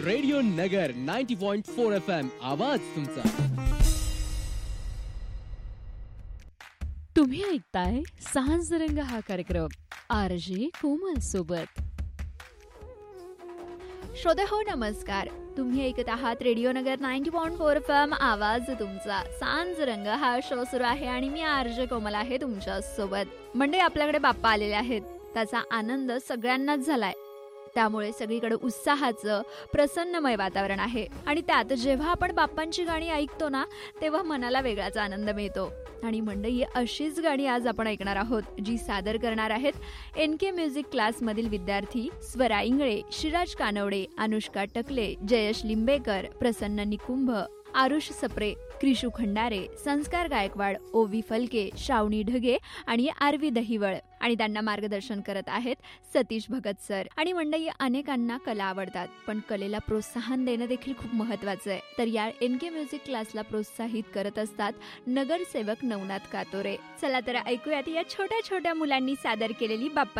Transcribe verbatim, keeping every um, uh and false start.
Radio नगर ninety point four F M आवाज तुमचा. तुम्ही ऐकताय सांज रंग हा कार्यक्रम आर जे कोमल सोबत. श्रोते हो नमस्कार. तुम्ही ऐकत आहात रेडिओ नगर ninety point four F M आवाज तुमचा. सांज रंग हा शो सुरू आहे आणि मी आर जे कोमल आहे तुमच्या सोबत. मंडळी, आपल्याकडे बाप्पा आलेले आहेत. त्याचा आनंद सगळ्यांनाच झालाय. त्यामुळे सगळीकडे उत्साहाचं प्रसन्नमय वातावरण आहे. आणि त्यात जेव्हा आपण बाप्पांची गाणी ऐकतो ना, तेव्हा मनाला वेगळाच आनंद मिळतो. आणि मंडळी, अशीच गाणी आज आपण ऐकणार आहोत, जी सादर करणार आहेत एन के म्युझिक क्लासमधील विद्यार्थी स्वरा इंगळे, श्रीराज कानवडे, अनुष्का टकले, जयश लिंबेकर, प्रसन्न निकुंभ, आरुष सप्रे, क्रिशू खंडारे, संस्कार गायकवाड, ओवी फलके, श्रावणी ढगे आणि आरवी दहिवळ. आणि त्यांना मार्गदर्शन करत आहेत सतीश भगत सर. आणि मंडळी, अनेकांना कला आवडतात, पण कलेला प्रोत्साहन देणं देखील खूप महत्वाचं आहे. तर या एन के म्युझिक क्लासला प्रोत्साहित करत असतात नगरसेवक नवनाथ कातोरे. चला तर ऐकूयात या छोट्या छोट्या मुलांनी सादर केलेली बाप्पा